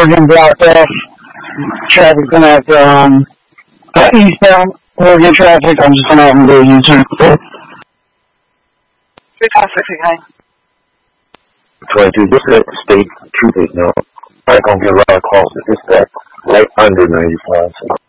we're going to block off. Traffic's going to have to, eastbound Oregon traffic. I'm just going to have them go U-turn. 356 22, just let the state troopers know. I'm going to get right across the dispatch right under 95. So.